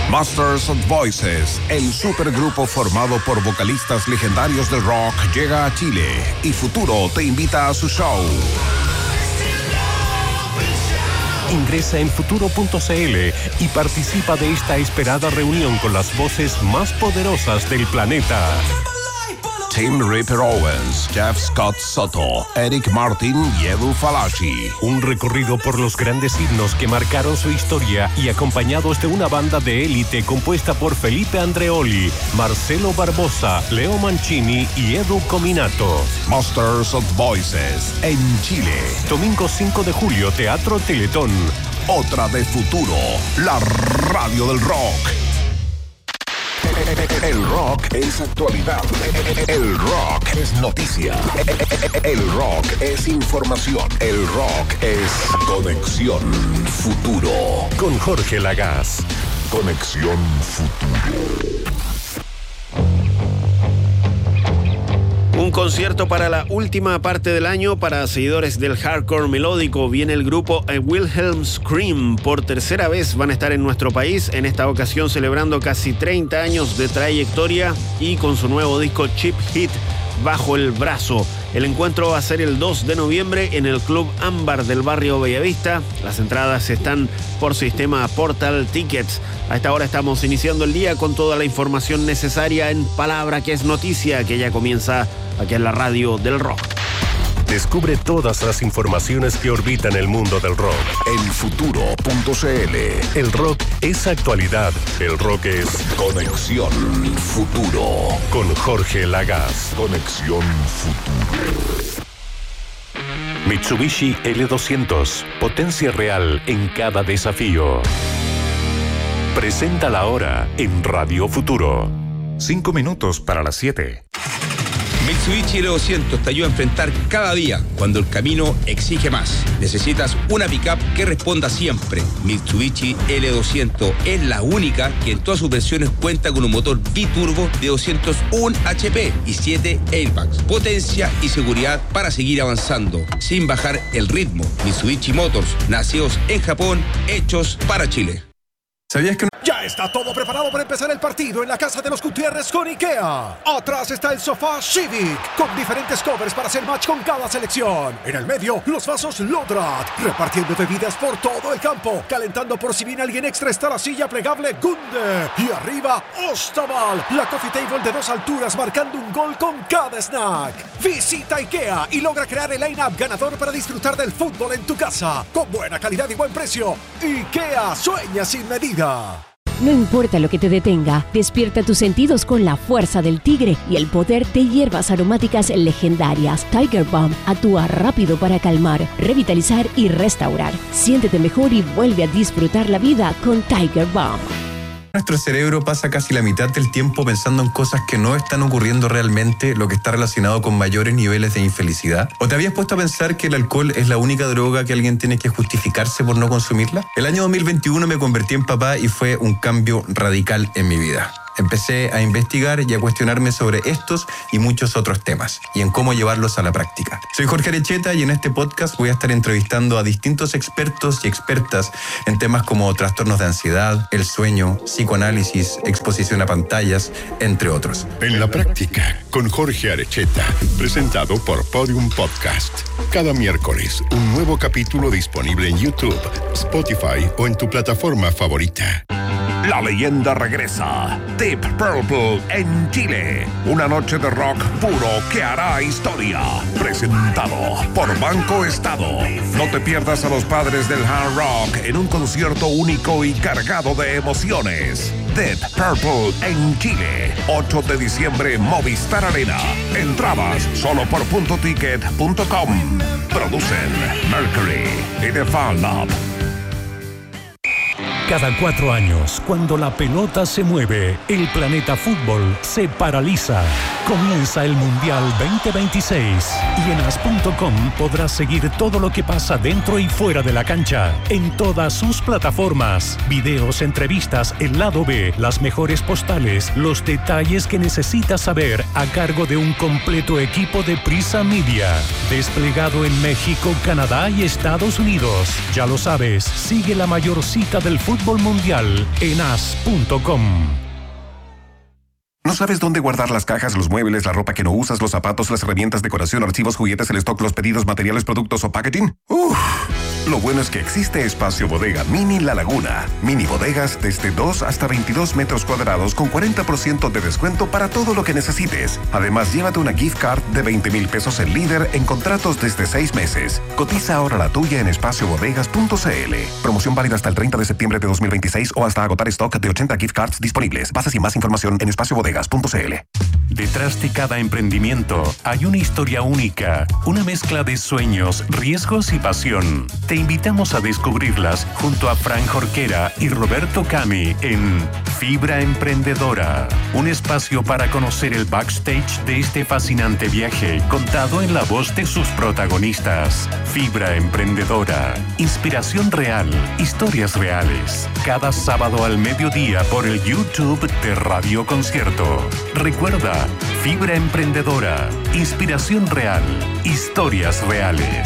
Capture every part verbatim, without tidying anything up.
Masters of Voices, el supergrupo formado por vocalistas legendarios del rock, llega a Chile y Futuro te invita a su show. Ingresa en futuro punto c l y participa de esta esperada reunión con las voces más poderosas del planeta. Tim Ripper Owens, Jeff Scott Soto, Eric Martin y Edu Falaschi. Un recorrido por los grandes himnos que marcaron su historia y acompañados de una banda de élite compuesta por Felipe Andreoli, Marcelo Barbosa, Leo Mancini y Edu Cominato. Masters of Voices en Chile. Domingo cinco de julio, Teatro Teletón. Otra de Futuro, la radio del rock. El rock es actualidad. El rock es noticia. El rock es información. El rock es Conexión Futuro. Con Jorge Lagaz. Conexión Futuro. Un concierto para la última parte del año para seguidores del hardcore melódico. Viene el grupo A Wilhelm Scream. Por tercera vez van a estar en nuestro país, en esta ocasión celebrando casi treinta años de trayectoria y con su nuevo disco Cheap Hit bajo el brazo. El encuentro va a ser el dos de noviembre en el Club Ámbar del barrio Bellavista. Las entradas están por sistema Portal Tickets. A esta hora estamos iniciando el día con toda la información necesaria en Palabra que es Noticia, que ya comienza aquí en la radio del rock. Descubre todas las informaciones que orbitan el mundo del rock en futuro punto c l. El rock es actualidad. El rock es Conexión Futuro. Con Jorge Lagaz. Conexión Futuro. Mitsubishi L doscientos. Potencia real en cada desafío. Presenta la hora en Radio Futuro. Cinco minutos para las siete. Mitsubishi L doscientos te ayuda a enfrentar cada día cuando el camino exige más. Necesitas una pickup que responda siempre. Mitsubishi L doscientos es la única que en todas sus versiones cuenta con un motor biturbo de doscientos uno H P y siete airbags. Potencia y seguridad para seguir avanzando sin bajar el ritmo. Mitsubishi Motors, nacidos en Japón, hechos para Chile. ¿Sabías que no? Ya está todo preparado para empezar el partido en la casa de los Gutiérrez con IKEA. Atrás está el sofá Civic, con diferentes covers para hacer match con cada selección. En el medio, los vasos Lodrat, repartiendo bebidas por todo el campo. Calentando por si viene alguien extra está la silla plegable Gunde. Y arriba, Ostaval, la coffee table de dos alturas marcando un gol con cada snack. Visita IKEA y logra crear el line-up ganador para disfrutar del fútbol en tu casa. Con buena calidad y buen precio. IKEA, sueña sin medida. No importa lo que te detenga, despierta tus sentidos con la fuerza del tigre y el poder de hierbas aromáticas legendarias. Tiger Balm actúa rápido para calmar, revitalizar y restaurar. Siéntete mejor y vuelve a disfrutar la vida con Tiger Balm. Nuestro cerebro pasa casi la mitad del tiempo pensando en cosas que no están ocurriendo realmente, lo que está relacionado con mayores niveles de infelicidad. ¿O te habías puesto a pensar que el alcohol es la única droga que alguien tiene que justificarse por no consumirla? El año dos mil veintiuno me convertí en papá y fue un cambio radical en mi vida. Empecé a investigar y a cuestionarme sobre estos y muchos otros temas y en cómo llevarlos a la práctica. Soy Jorge Arecheta y en este podcast voy a estar entrevistando a distintos expertos y expertas en temas como trastornos de ansiedad, el sueño, psicoanálisis, exposición a pantallas, entre otros. En la práctica, con Jorge Arecheta, presentado por Podium Podcast. Cada miércoles, un nuevo capítulo disponible en YouTube, Spotify o en tu plataforma favorita. La leyenda regresa. Deep Purple en Chile. Una noche de rock puro que hará historia. Presentado por Banco Estado. No te pierdas a los padres del hard rock en un concierto único y cargado de emociones. Deep Purple en Chile. ocho de diciembre, Movistar Arena. Entradas solo por punto ticket punto com. Producen Mercury y The Fan Lab. Cada cuatro años, cuando la pelota se mueve, el planeta fútbol se paraliza. Comienza el Mundial veinte veintiséis y en as punto com podrás seguir todo lo que pasa dentro y fuera de la cancha, en todas sus plataformas. Videos, entrevistas, el lado B, las mejores postales, los detalles que necesitas saber a cargo de un completo equipo de Prisa Media. Desplegado en México, Canadá y Estados Unidos. Ya lo sabes, sigue la mayor cita del fútbol mundial en as punto com. ¿No sabes dónde guardar las cajas, los muebles, la ropa que no usas, los zapatos, las herramientas, decoración, archivos, juguetes, el stock, los pedidos, materiales, productos o packaging? ¡Uf! Lo bueno es que existe Espacio Bodega Mini La Laguna. Mini bodegas desde dos hasta veintidós metros cuadrados con cuarenta por ciento de descuento para todo lo que necesites. Además, llévate una gift card de veinte mil pesos en Líder en contratos desde seis meses. Cotiza ahora la tuya en espacio bodegas punto c l. Promoción válida hasta el treinta de septiembre de dos mil veintiséis o hasta agotar stock de ochenta gift cards disponibles. Bases y más información en espacio bodegas punto c l. Detrás de cada emprendimiento hay una historia única, una mezcla de sueños, riesgos y pasión. Te invitamos a descubrirlas junto a Fran Jorquera y Roberto Cami en Fibra Emprendedora, un espacio para conocer el backstage de este fascinante viaje contado en la voz de sus protagonistas. Fibra Emprendedora, inspiración real, historias reales. Cada sábado al mediodía por el YouTube de Radio Concierto. Recuerda, Fibra Emprendedora, inspiración real, historias reales.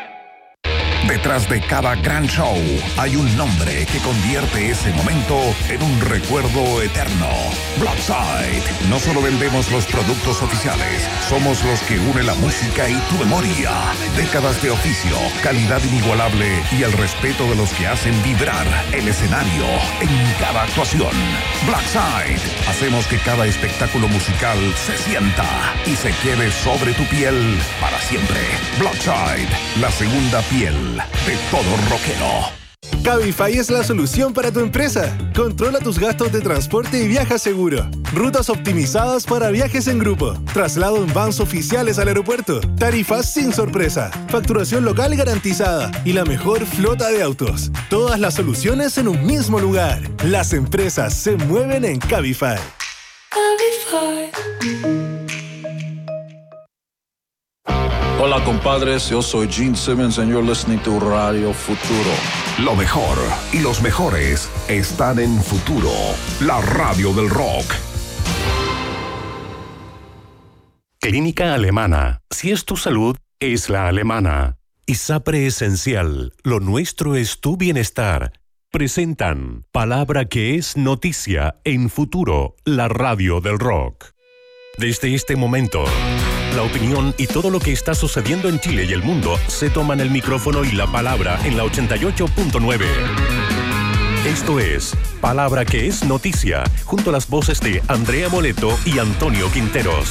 Detrás de cada gran show hay un nombre que convierte ese momento en un recuerdo eterno. Blackside. No solo vendemos los productos oficiales, somos los que une la música y tu memoria. Décadas de oficio, calidad inigualable y el respeto de los que hacen vibrar el escenario en cada actuación. Blackside. Hacemos que cada espectáculo musical se sienta y se quede sobre tu piel para siempre. Blackside, la segunda piel de todo rockero. Cabify es la solución para tu empresa. Controla tus gastos de transporte y viaja seguro. Rutas optimizadas para viajes en grupo. Traslado en vans oficiales al aeropuerto. Tarifas sin sorpresa. Facturación local garantizada. Y la mejor flota de autos. Todas las soluciones en un mismo lugar. Las empresas se mueven en Cabify. Cabify. Hola compadres, yo soy Gene Simmons and you're listening to Radio Futuro. Lo mejor y los mejores están en Futuro, la radio del rock. Clínica Alemana. Si es tu salud, es la alemana. ISAPRE Esencial. Lo nuestro es tu bienestar. Presentan Palabra que es noticia en Futuro, la radio del rock. Desde este momento, la opinión y todo lo que está sucediendo en Chile y el mundo se toman el micrófono y la palabra en la ochenta y ocho punto nueve. Esto es Palabra que es noticia, junto a las voces de Andrea Moleto y Antonio Quinteros.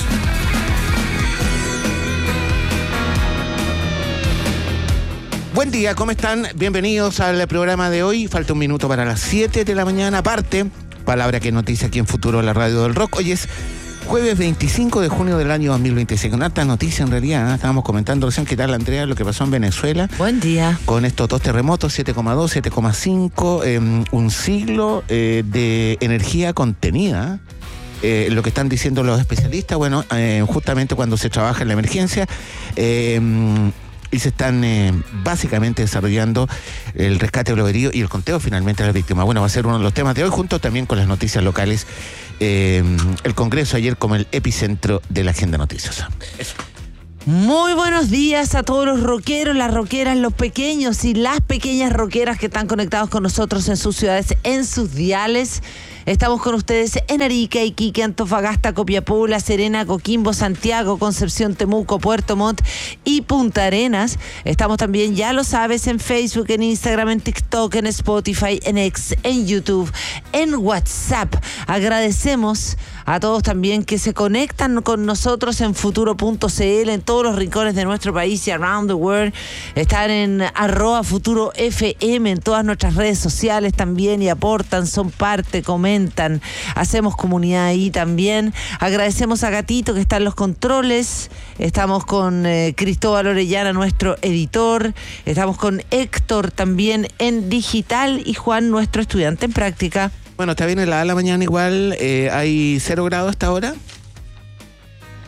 Buen día, ¿cómo están? Bienvenidos al programa de hoy. Falta un minuto para las siete de la mañana. Aparte, Palabra que es noticia aquí en Futuro, la radio del rock. Hoy es jueves veinticinco de junio del año dos mil veintiséis. Con harta noticia en realidad, ¿eh? Estábamos comentando recién, ¿qué tal, Andrea? Lo que pasó en Venezuela. Buen día. Con estos dos terremotos, siete coma dos, siete coma cinco, eh, un siglo eh, de energía contenida. Eh, lo que están diciendo los especialistas, bueno, eh, justamente cuando se trabaja en la emergencia, eh, y se están eh, básicamente desarrollando el rescate de los heridos y el conteo finalmente de las víctimas. Bueno, va a ser uno de los temas de hoy, junto también con las noticias locales. Eh, el Congreso ayer como el epicentro de la agenda noticiosa. Eso. Muy buenos días a todos los rockeros, las rockeras, los pequeños y las pequeñas rockeras que están conectados con nosotros en sus ciudades, en sus diales. Estamos con ustedes en Arica, Iquique, Antofagasta, Copiapó, La Serena, Coquimbo, Santiago, Concepción, Temuco, Puerto Montt y Punta Arenas. Estamos también, ya lo sabes, en Facebook, en Instagram, en TikTok, en Spotify, en X, en YouTube, en WhatsApp. Agradecemos a todos también que se conectan con nosotros en futuro punto c l, en todos los rincones de nuestro país y around the world. Están en arroba futuro F M en todas nuestras redes sociales también y aportan, son parte, comentan. Hacemos comunidad ahí también. Agradecemos a Gatito que está en los controles. Estamos con eh, Cristóbal Orellana, nuestro editor. Estamos con Héctor también en digital y Juan, nuestro estudiante en práctica. Bueno, está bien helada la mañana igual. Eh, ¿Hay cero grados hasta ahora?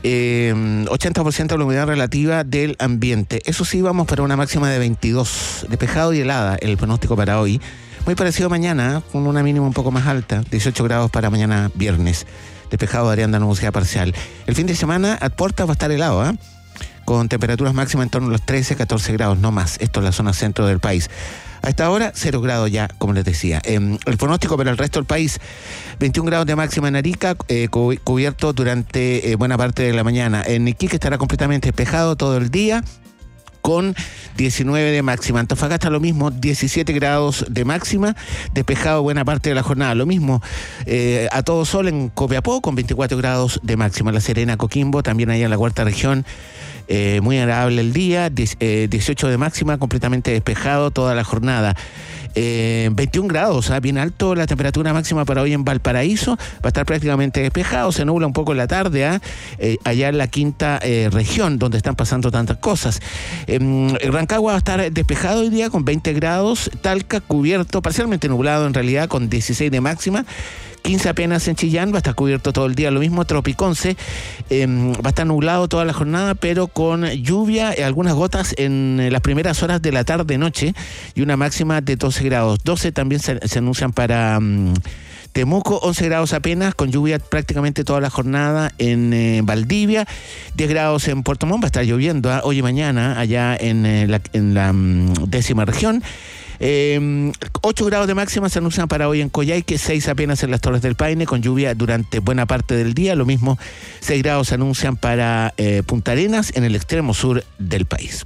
Eh, ochenta por ciento de la humedad relativa del ambiente. Eso sí, vamos para una máxima de veintidós, despejado y helada el pronóstico para hoy. Muy parecido a mañana, con una mínima un poco más alta, dieciocho grados para mañana viernes. Despejado, variando nubosidad parcial. El fin de semana a puertas va a estar helado, ¿eh? Con temperaturas máximas en torno a los trece, catorce grados, no más. Esto es la zona centro del país. A esta hora, cero grados ya, como les decía. Eh, el pronóstico para el resto del país, veintiún grados de máxima en Arica, eh, cubierto durante eh, buena parte de la mañana. En Iquique estará completamente despejado todo el día, con diecinueve de máxima. Antofagasta lo mismo, diecisiete grados de máxima, despejado buena parte de la jornada. Lo mismo eh, a todo sol en Copiapó, con veinticuatro grados de máxima. La Serena, Coquimbo, también allá en la cuarta región, Eh, muy agradable el día, dieciocho de máxima, completamente despejado toda la jornada. Eh, veintiún grados, ¿eh? Bien alto la temperatura máxima para hoy en Valparaíso, va a estar prácticamente despejado, se nubla un poco en la tarde, ¿eh? Eh, allá en la quinta eh, región, donde están pasando tantas cosas. Eh, Rancagua va a estar despejado hoy día con veinte grados, Talca cubierto, parcialmente nublado en realidad, con dieciséis de máxima. quince apenas en Chillán, va a estar cubierto todo el día. Lo mismo Tropiconce, eh, va a estar nublado toda la jornada, pero con lluvia, eh, algunas gotas en eh, las primeras horas de la tarde-noche y una máxima de doce grados. doce también se, se anuncian para um, Temuco, once grados apenas, con lluvia prácticamente toda la jornada en eh, Valdivia, diez grados en Puerto Montt, va a estar lloviendo ¿eh? hoy y mañana allá en eh, la, en la um, décima región. Eh, ocho grados de máxima se anuncian para hoy en Coyhaique, seis apenas en las Torres del Paine, con lluvia durante buena parte del día. Lo mismo, seis grados se anuncian para eh, Punta Arenas, en el extremo sur del país.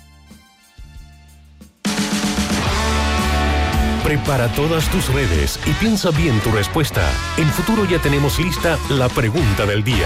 Prepara todas tus redes y piensa bien tu respuesta. En Futuro ya tenemos lista la pregunta del día.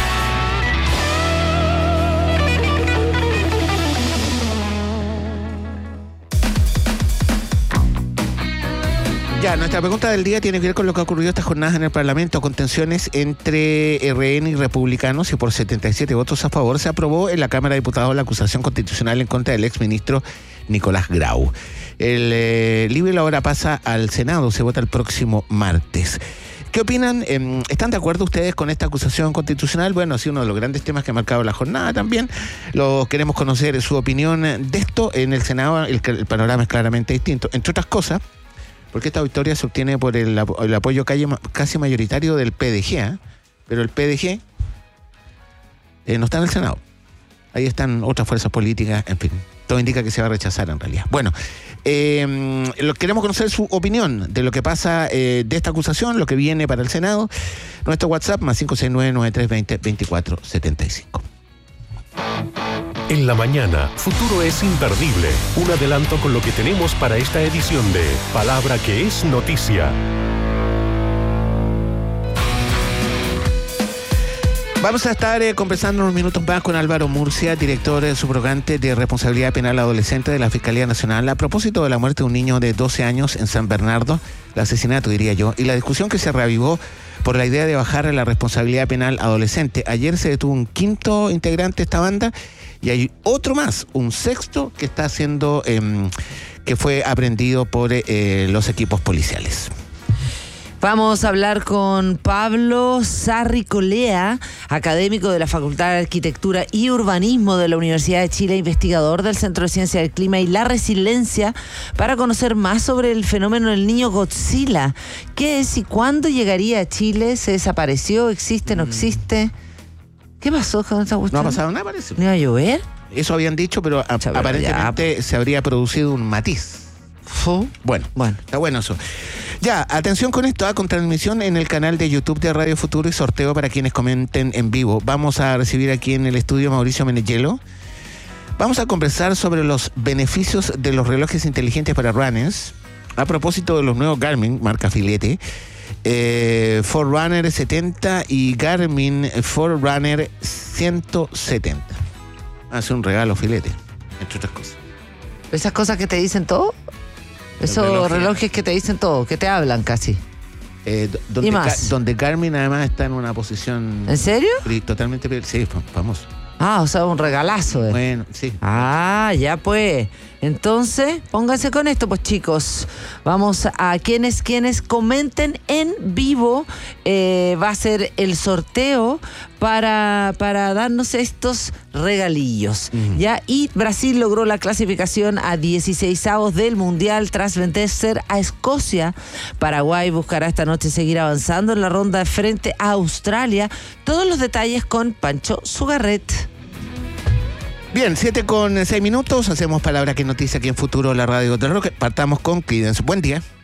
Ya, nuestra pregunta del día tiene que ver con lo que ha ocurrido estas jornadas en el Parlamento, con tensiones entre R N y republicanos, y por setenta y siete votos a favor se aprobó en la Cámara de Diputados la acusación constitucional en contra del exministro Nicolás Grau. El eh, libro ahora pasa al Senado, se vota el próximo martes. ¿Qué opinan? Eh, ¿Están de acuerdo ustedes con esta acusación constitucional? Bueno, ha sido uno de los grandes temas que ha marcado la jornada también. Lo queremos conocer su opinión de esto. En el Senado el, el panorama es claramente distinto. Entre otras cosas, porque esta victoria se obtiene por el, el apoyo casi mayoritario del P D G, ¿eh? Pero el P D G eh, no está en el Senado. Ahí están otras fuerzas políticas, en fin. Todo indica que se va a rechazar en realidad. Bueno, eh, lo, queremos conocer su opinión de lo que pasa eh, de esta acusación, lo que viene para el Senado. Nuestro WhatsApp, más cinco seis nueve, nueve tres dos cero, veinticuatro setenta y cinco. En la mañana, Futuro es imperdible. Un adelanto con lo que tenemos para esta edición de Palabra que es Noticia. Vamos a estar eh, conversando unos minutos más con Álvaro Murcia, director eh, subrogante de Responsabilidad Penal Adolescente de la Fiscalía Nacional, a propósito de la muerte de un niño de doce años en San Bernardo, el asesinato diría yo, y la discusión que se reavivó por la idea de bajar la responsabilidad penal adolescente. Ayer se detuvo un quinto integrante de esta banda y hay otro más, un sexto que está haciendo, eh, que fue aprendido por eh, los equipos policiales. Vamos a hablar con Pablo Sarricolea, académico de la Facultad de Arquitectura y Urbanismo de la Universidad de Chile, investigador del Centro de Ciencia del Clima y la Resiliencia, para conocer más sobre el fenómeno del niño Godzilla. ¿Qué es y cuándo llegaría a Chile? ¿Se desapareció? ¿Existe? ¿No existe? ¿Qué pasó con esta cuestión? No ha pasado nada, parece. ¿No iba a llover? Eso habían dicho, pero a, Chaval, aparentemente ya se habría producido un matiz. ¿Fu? Bueno, bueno, está bueno eso. Ya, atención con esto, ¿eh? Con transmisión en el canal de YouTube de Radio Futuro y sorteo para quienes comenten en vivo. Vamos a recibir aquí en el estudio a Mauricio Meneghello. Vamos a conversar sobre los beneficios de los relojes inteligentes para runners, a propósito de los nuevos Garmin, marca Filete, eh, Forerunner setenta y Garmin Forerunner ciento setenta. Hace un regalo Filete, entre otras cosas. ¿Esas cosas que te dicen todo? Esos relojes. relojes que te dicen todo, que te hablan casi. Eh, donde, ¿Y más? Ga- donde Garmin además está en una posición... ¿En serio? Totalmente... Sí, famoso. Ah, o sea, un regalazo. Eh. Bueno, sí. Ah, ya pues. Entonces, pónganse con esto, pues chicos. Vamos a quienes, quienes comenten en vivo. Eh, va a ser el sorteo para, para darnos estos regalillos. Uh-huh. ¿Ya? Y Brasil logró la clasificación a dieciseisavos del Mundial tras vencer a Escocia. Paraguay buscará esta noche seguir avanzando en la ronda frente a Australia. Todos los detalles con Pancho Sugarret. Bien, siete con seis minutos, hacemos palabra que noticia aquí en Futuro, la radio del rock. Partamos con Creedence. Buen día.